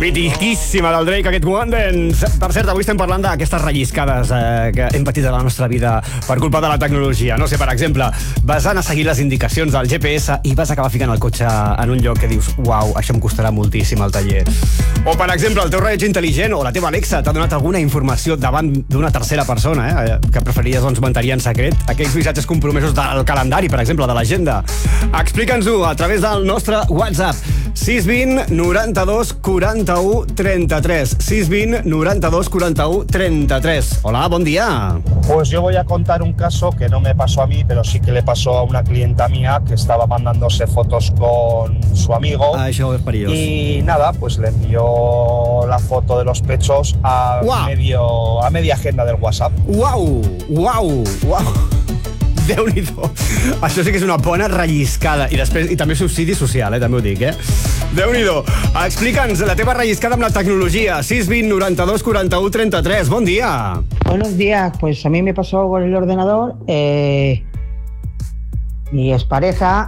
Mitiquíssima del Drake, aquest One Dance. Per cert, avui estem parlant d'aquestes relliscades que hem patit a la nostra vida per culpa de la tecnologia. No sé, per exemple, vas anar a seguir les indicacions del GPS i vas acabar ficant el cotxe en un lloc que dius uau, això em costarà moltíssim al taller. O, per exemple, el teu rellotge intel·ligent o la teva Alexa t'ha donat alguna informació davant d'una tercera persona, que preferiries mantenir en secret. Aquells missatges compromesos del calendari, per exemple, de l'agenda. Explica'ns-ho a través del nostre WhatsApp. 620 92 41 33. 620 92 41 33. Hola, bon día. Pues yo voy a contar un caso que no me pasó a mí, pero sí que le pasó a una clienta mía que estaba mandándose fotos con su amigo. Ah, això és perillós. Y nada, pues le envió la foto de los pechos a media agenda del WhatsApp. Uau. Déu-n'hi-do. Això sí que és una bona relliscada. I també subsidi social, també ho dic, Déu-n'hi-do. Explica'ns la teva relliscada amb la tecnologia. 620 92 41 33. Bon dia. Buenos días. Pues a mí me pasó con el ordenador. Mi expareja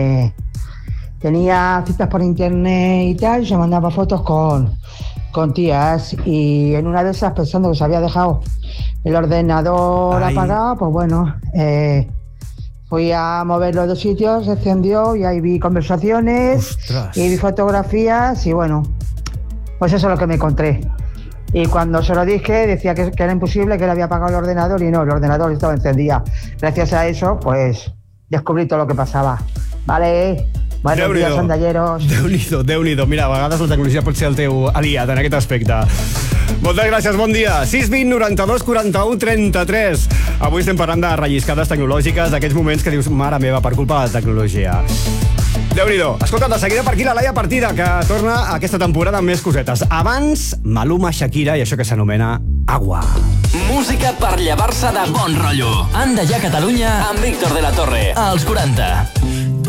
tenía citas por internet y tal. Se mandaba fotos con tías. Y en una de esas, pensando que se había dejado el ordenador apagado, pues bueno, fui a moverlo de dos sitios, se encendió y ahí vi conversaciones. ¡Ostras! Y vi fotografías y bueno, pues eso es lo que me encontré. Y cuando se lo dije decía que era imposible, que él había apagado el ordenador y no, el ordenador estaba encendido. Gracias a eso, pues descubrí todo lo que pasaba. Vale. Buenos días, sondalleros. Déu-n'hi-do. Mira, a vegades la tecnologia pot ser el teu aliat en aquest aspecte. Moltes gràcies, bon dia. 620 92 41 33. Avui estem parlant de relliscades tecnològiques, d'aquests moments que dius, mare meva, per culpa de la tecnologia. Déu-n'hi-do. Escolta, de seguida per aquí la Laia Partida, que torna aquesta temporada amb més cosetes. Abans, Maluma, Shakira i això que s'anomena Agua. Música per llevar-se de bon rotllo. Anda ja, Catalunya, amb Víctor de la Torre, als 40.